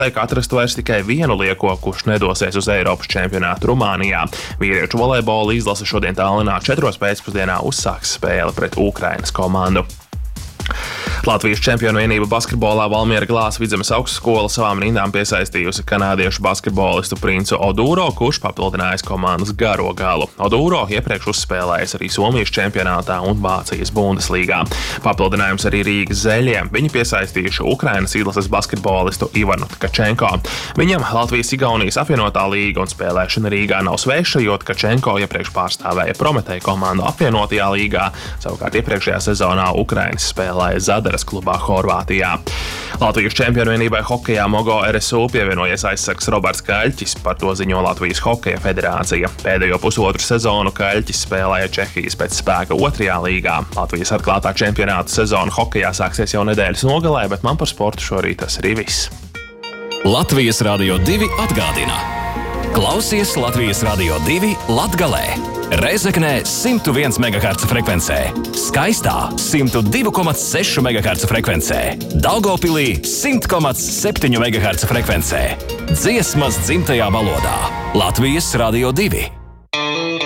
Tiek atrastu vairs tikai vienu lieko, kurš nedosies uz Eiropas čempionātu Rumānijā. Vīriešu volejbola izlase šodien Tallinā 4. pēcpusdienā uzsāks spēli pret Ukrainas komandu. Latvijas čempionu vienība basketbolā Valmiera Glāzes Vidzemes augstskola savām rindām piesaistījusi kanādiešu basketbolistu Princu Oduro, kurš papildinājis komandas garo galu. Oduro iepriekš uzspēlējis arī Somijas čempionātā un Vācijas Bundeslīgā. Papildinājums arī Rīgas Zeļiem. Viņi piesaistījuši Ukrainas izlases basketbolistu Ivanu Tkačenko. Viņam Latvijas-Igaunijas apvienotā līga un spēlēšana Rīgā nav sveša, jo Tkačenko iepriekš pārstāvēja Prometēja komandu apvienotajā līgā, savukārt iepriekšējā sezonā Ukrainas spēlēja Zadaras klubā Horvātijā. Latvijas čempionu vienībai hokejā Mogo RSU pievienojies aizsargs Roberts Kaļķis, par to ziņo Latvijas Hokeja federācija. Pēdējo pusotru sezonu Kaļķis spēlēja Čehijas pēc spēka 2. līgā. Latvijas atklātā čempionāta sezona hokejā sāksies jau nedēļas nogalē, bet man par sportu šorīt tas arī viss. Latvijas Radio 2 atgādina. Klausies Latvijas Radio 2 Latgalē. Reizeknē 101 MHz frekvencē, Skaistā 102,6 MHz frekvencē, Daugavpilī 100,7 MHz frekvencē. Dziesmas dzimtajā valodā. Latvijas Radio 2.